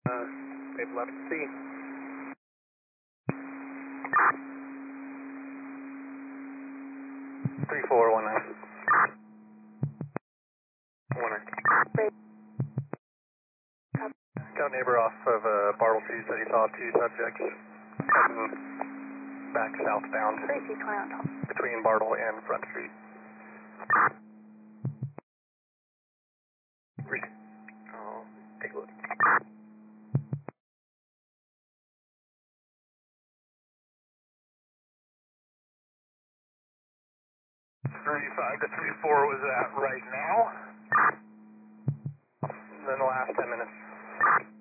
Wave left C. 3419. 19. Scout neighbor off of Bartle 2 said he saw two subjects heading back southbound between Bartle and Front Street. I'll take a look. 35 to 34 was that right now? In the last 10 minutes.